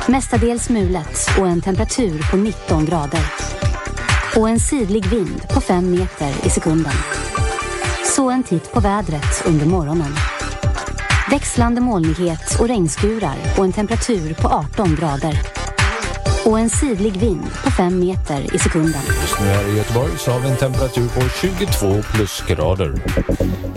Mestadels mulet och en temperatur på 19 grader. Och en sydlig vind på 5 meter i sekunden. Så en titt på vädret under morgonen. Växlande molnighet och regnskurar och en temperatur på 18 grader. Och en sydlig vind på 5 meter i sekunden. Just nu här i Göteborg så har vi en temperatur på 22 plusgrader.